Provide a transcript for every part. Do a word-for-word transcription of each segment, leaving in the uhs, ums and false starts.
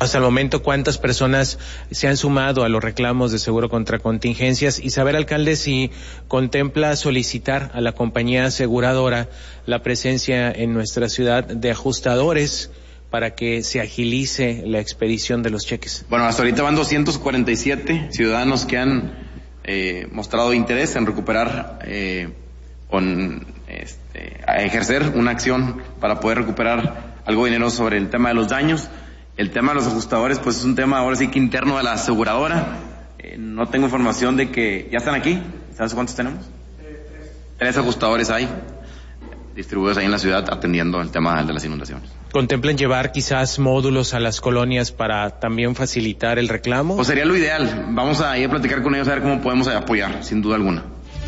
Hasta el momento, ¿cuántas personas se han sumado a los reclamos de seguro contra contingencias? Y saber, alcalde, si contempla solicitar a la compañía aseguradora la presencia en nuestra ciudad de ajustadores para que se agilice la expedición de los cheques. Bueno, hasta ahorita van doscientos cuarenta y siete ciudadanos que han eh, mostrado interés en recuperar, eh, con, este, a ejercer una acción para poder recuperar algo de dinero sobre el tema de los daños. El tema de los ajustadores, pues es un tema ahora sí que interno de la aseguradora. Eh, no tengo información de que ya están aquí. ¿Sabes cuántos tenemos? Eh, tres. Tres ajustadores hay, distribuidos ahí en la ciudad, atendiendo el tema de las inundaciones. ¿Contemplan llevar quizás módulos a las colonias para también facilitar el reclamo? Pues sería lo ideal. Vamos a ir a platicar con ellos a ver cómo podemos apoyar, sin duda alguna.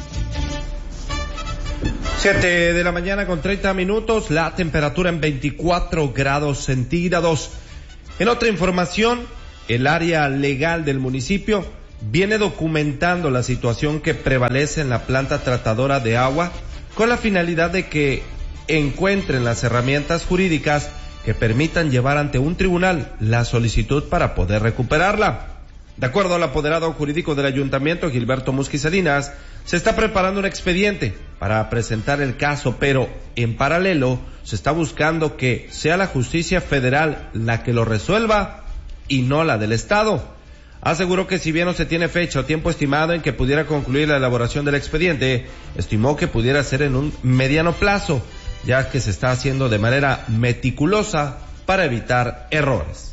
Siete de la mañana con treinta minutos, la temperatura en veinticuatro grados centígrados. En otra información, el área legal del municipio viene documentando la situación que prevalece en la planta tratadora de agua con la finalidad de que encuentren las herramientas jurídicas que permitan llevar ante un tribunal la solicitud para poder recuperarla. De acuerdo al apoderado jurídico del ayuntamiento, Gilberto Musquiz Salinas, se está preparando un expediente para presentar el caso, pero en paralelo se está buscando que sea la justicia federal la que lo resuelva y no la del estado. Aseguró que si bien no se tiene fecha o tiempo estimado en que pudiera concluir la elaboración del expediente, estimó que pudiera ser en un mediano plazo, ya que se está haciendo de manera meticulosa para evitar errores.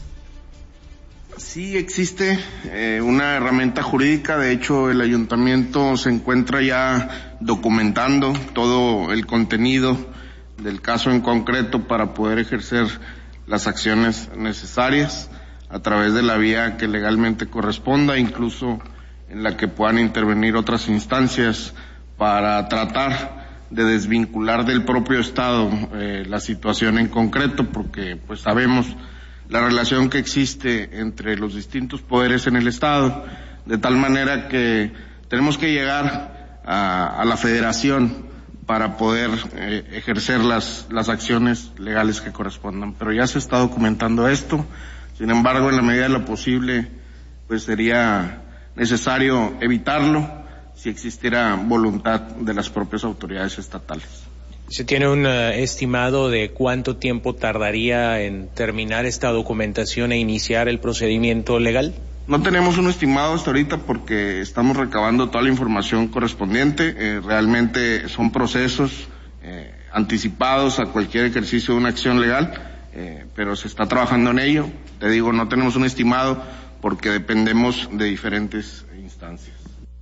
Sí existe eh, una herramienta jurídica. De hecho, el ayuntamiento se encuentra ya documentando todo el contenido del caso en concreto para poder ejercer las acciones necesarias a través de la vía que legalmente corresponda, incluso en la que puedan intervenir otras instancias para tratar de desvincular del propio Estado eh, la situación en concreto, porque pues sabemos la relación que existe entre los distintos poderes en el Estado, de tal manera que tenemos que llegar a, a la federación para poder eh, ejercer las, las acciones legales que correspondan. Pero ya se está documentando esto. Sin embargo, en la medida de lo posible, pues sería necesario evitarlo si existiera voluntad de las propias autoridades estatales. ¿Se tiene un uh, estimado de cuánto tiempo tardaría en terminar esta documentación e iniciar el procedimiento legal? No tenemos un estimado hasta ahorita porque estamos recabando toda la información correspondiente. Eh, realmente son procesos eh, anticipados a cualquier ejercicio de una acción legal, eh, pero se está trabajando en ello. Te digo, no tenemos un estimado porque dependemos de diferentes instancias.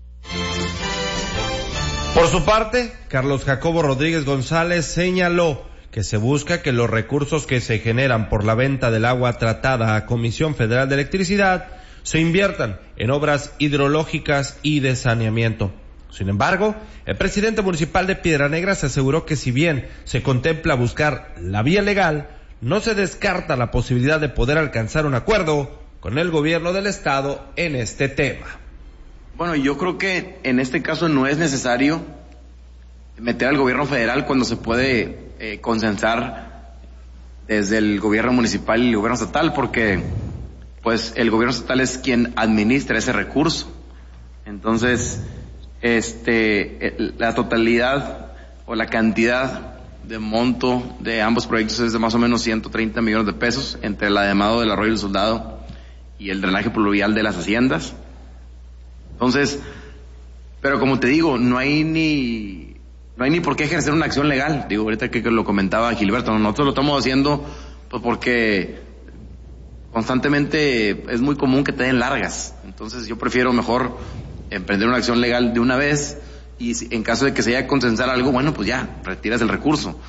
Por su parte, Carlos Jacobo Rodríguez González señaló que se busca que los recursos que se generan por la venta del agua tratada a Comisión Federal de Electricidad se inviertan en obras hidrológicas y de saneamiento. Sin embargo, el presidente municipal de Piedra Negra se aseguró que si bien se contempla buscar la vía legal, no se descarta la posibilidad de poder alcanzar un acuerdo con el gobierno del estado en este tema. Bueno, yo creo que en este caso no es necesario meter al gobierno federal cuando se puede eh, consensar desde el gobierno municipal y el gobierno estatal, porque pues el gobierno estatal es quien administra ese recurso. Entonces, este, la totalidad o la cantidad de monto de ambos proyectos es de más o menos ciento treinta millones de pesos entre el ademado del Arroyo del Soldado y el drenaje pluvial de las haciendas. Entonces, pero como te digo, no hay ni no hay ni por qué ejercer una acción legal. Digo, ahorita que, que lo comentaba Gilberto, nosotros lo estamos haciendo pues porque constantemente es muy común que te den largas. Entonces yo prefiero mejor emprender una acción legal de una vez y si, en caso de que se haya que consensar algo, bueno, pues ya, retiras el recurso.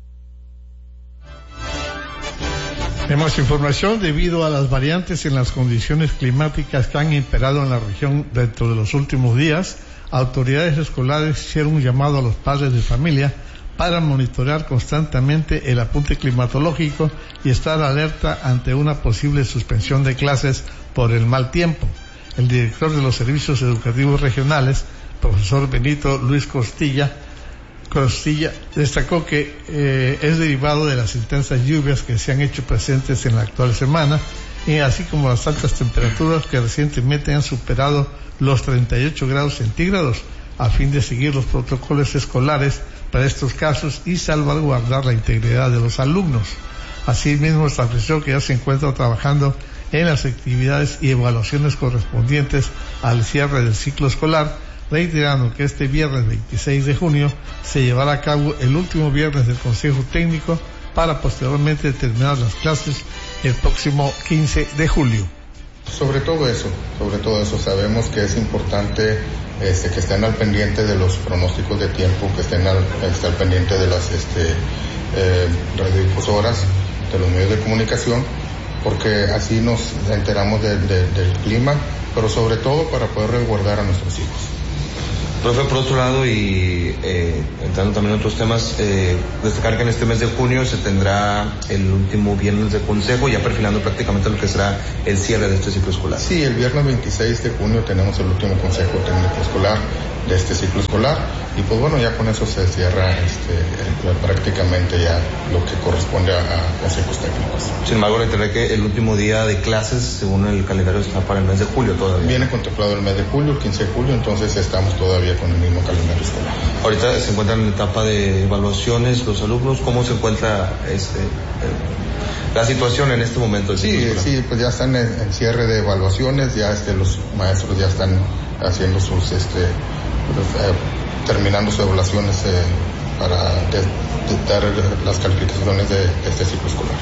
Tenemos información debido a las variantes en las condiciones climáticas que han imperado en la región dentro de los últimos días. Autoridades escolares hicieron un llamado a los padres de familia para monitorear constantemente el apunte climatológico y estar alerta ante una posible suspensión de clases por el mal tiempo. El director de los servicios educativos regionales, profesor Benito Luis Costilla, Costilla destacó que eh, es derivado de las intensas lluvias que se han hecho presentes en la actual semana y así como las altas temperaturas que recientemente han superado los treinta y ocho grados centígrados, a fin de seguir los protocolos escolares para estos casos y salvaguardar la integridad de los alumnos. Asimismo, estableció que ya se encuentra trabajando en las actividades y evaluaciones correspondientes al cierre del ciclo escolar, reiterando que este viernes veintiséis de junio se llevará a cabo el último viernes del Consejo Técnico para posteriormente terminar las clases el próximo quince de julio. Sobre todo eso, sobre todo eso, sabemos que es importante este, que estén al pendiente de los pronósticos de tiempo, que estén al, estén al pendiente de las este, eh, radiodifusoras, de los medios de comunicación, porque así nos enteramos de, de, del clima, pero sobre todo para poder resguardar a nuestros hijos. Profe, por otro lado, y eh, entrando también en otros temas, eh, destacar que en este mes de junio se tendrá el último viernes de consejo, ya perfilando prácticamente lo que será el cierre de este ciclo escolar. Sí, el viernes veintiséis de junio tenemos el último consejo técnico escolar de este ciclo escolar, y pues bueno, ya con eso se cierra este, el, prácticamente ya lo que corresponde a, a consejos técnicos. Sin embargo, reiteré que el último día de clases, según el calendario, está para el mes de julio todavía. Viene contemplado el mes de julio, el quince de julio, entonces estamos todavía con el mismo calendario escolar. Ahorita se encuentran en etapa de evaluaciones los alumnos. ¿Cómo se encuentra este, eh, la situación en este momento? Sí, sí, pues ya están en, en cierre de evaluaciones, ya este, los maestros ya están haciendo sus, este, pues, eh, terminando sus evaluaciones eh, para de, de dar las calificaciones de este ciclo escolar.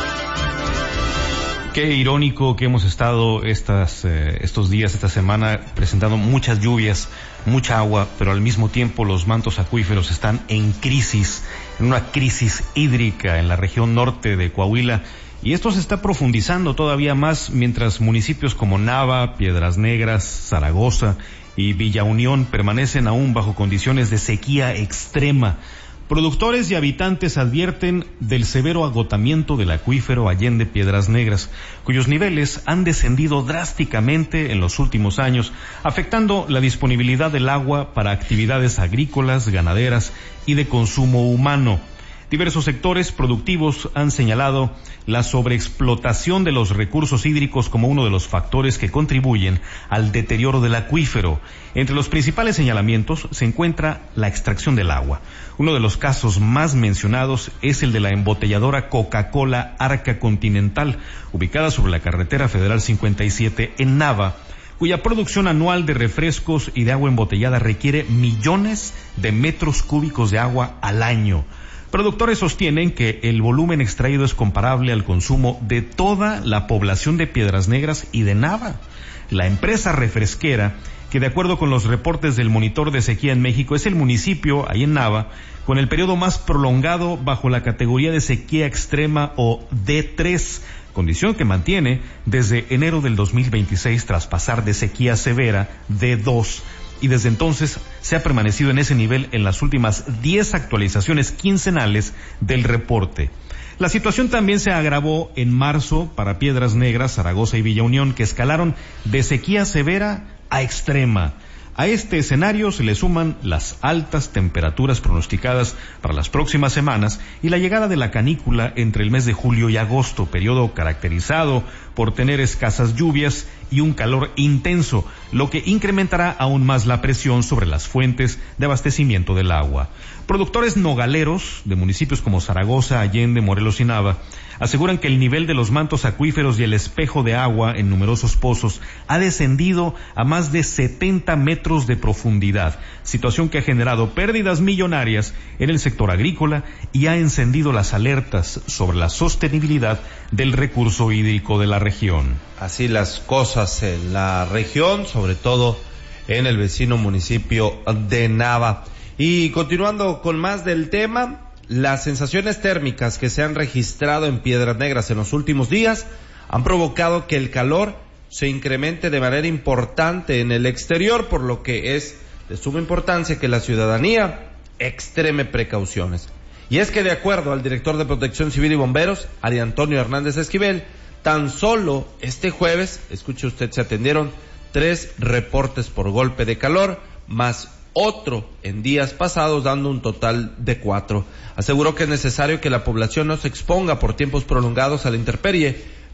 Qué irónico que hemos estado estas, eh, estos días, esta semana, presentando muchas lluvias, mucha agua, pero al mismo tiempo los mantos acuíferos están en crisis, en una crisis hídrica en la región norte de Coahuila, y esto se está profundizando todavía más mientras municipios como Nava, Piedras Negras, Zaragoza y Villa Unión permanecen aún bajo condiciones de sequía extrema. Productores y habitantes advierten del severo agotamiento del acuífero Allende Piedras Negras, cuyos niveles han descendido drásticamente en los últimos años, afectando la disponibilidad del agua para actividades agrícolas, ganaderas y de consumo humano. Diversos sectores productivos han señalado la sobreexplotación de los recursos hídricos como uno de los factores que contribuyen al deterioro del acuífero. Entre los principales señalamientos se encuentra la extracción del agua. Uno de los casos más mencionados es el de la embotelladora Coca-Cola Arca Continental, ubicada sobre la carretera federal cincuenta y siete en Nava, cuya producción anual de refrescos y de agua embotellada requiere millones de metros cúbicos de agua al año. Productores sostienen que el volumen extraído es comparable al consumo de toda la población de Piedras Negras y de Nava. La empresa refresquera, que de acuerdo con los reportes del Monitor de Sequía en México, es el municipio, ahí en Nava, con el periodo más prolongado bajo la categoría de sequía extrema o D tres, condición que mantiene desde enero del dos mil veintiséis tras pasar de sequía severa D dos. Y desde entonces se ha permanecido en ese nivel en las últimas diez actualizaciones quincenales del reporte. La situación también se agravó en marzo para Piedras Negras, Zaragoza y Villa Unión, que escalaron de sequía severa a extrema. A este escenario se le suman las altas temperaturas pronosticadas para las próximas semanas y la llegada de la canícula entre el mes de julio y agosto, periodo caracterizado por tener escasas lluvias y un calor intenso, lo que incrementará aún más la presión sobre las fuentes de abastecimiento del agua. Productores nogaleros de municipios como Zaragoza, Allende, Morelos y Nava aseguran que el nivel de los mantos acuíferos y el espejo de agua en numerosos pozos ha descendido a más de setenta metros de profundidad, situación que ha generado pérdidas millonarias en el sector agrícola y ha encendido las alertas sobre la sostenibilidad del recurso hídrico de la región. Así las cosas en la región, sobre todo en el vecino municipio de Nava. Y continuando con más del tema, las sensaciones térmicas que se han registrado en Piedras Negras en los últimos días han provocado que el calor se incremente de manera importante en el exterior, por lo que es de suma importancia que la ciudadanía extreme precauciones. Y es que de acuerdo al director de Protección Civil y Bomberos, Ari Antonio Hernández Esquivel, tan solo este jueves, escuche usted, se atendieron tres reportes por golpe de calor, más otro en días pasados, dando un total de cuatro. Aseguró que es necesario que la población no se exponga por tiempos prolongados a la intemperie,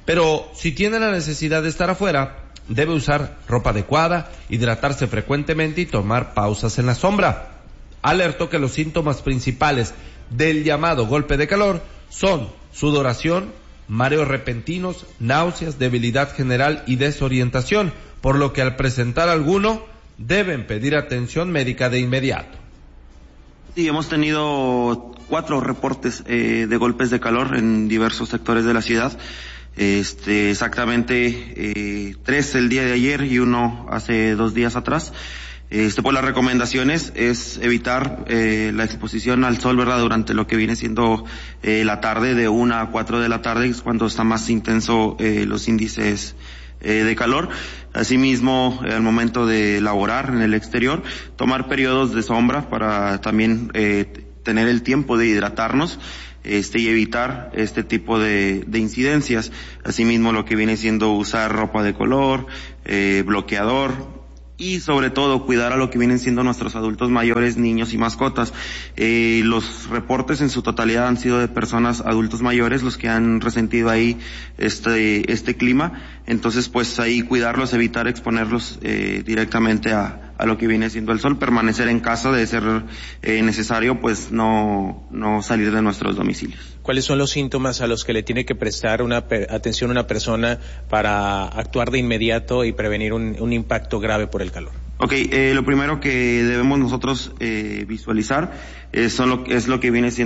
Pero si tiene la necesidad de estar afuera, debe usar ropa adecuada, hidratarse frecuentemente y tomar pausas en la sombra. Alertó que los síntomas principales del llamado golpe de calor son sudoración, mareos repentinos, náuseas, debilidad general y desorientación, por lo que al presentar alguno deben pedir atención médica de inmediato. Sí, hemos tenido cuatro reportes eh, de golpes de calor en diversos sectores de la ciudad. Este, exactamente eh, tres el día de ayer y uno hace dos días atrás. Este, pues las recomendaciones es evitar eh, la exposición al sol, ¿verdad? Durante lo que viene siendo eh, la tarde, de una a cuatro de la tarde, es cuando está más intenso eh, los índices eh, de calor. Asimismo, eh, al momento de laborar en el exterior, tomar periodos de sombra para también eh, tener el tiempo de hidratarnos. Este, y evitar este tipo de, de incidencias. Asimismo, lo que viene siendo usar ropa de color, eh, bloqueador, y sobre todo cuidar a lo que vienen siendo nuestros adultos mayores, niños y mascotas. Eh, los reportes en su totalidad han sido de personas adultos mayores los que han resentido ahí este este clima. Entonces, pues ahí cuidarlos, evitar exponerlos eh, directamente a, a lo que viene siendo el sol, permanecer en casa, de ser eh, necesario, pues no no salir de nuestros domicilios. ¿Cuáles son los síntomas a los que le tiene que prestar una atención una persona para actuar de inmediato y prevenir un, un impacto grave por el calor? Ok, eh, lo primero que debemos nosotros eh, visualizar eh, son lo, es lo que viene siendo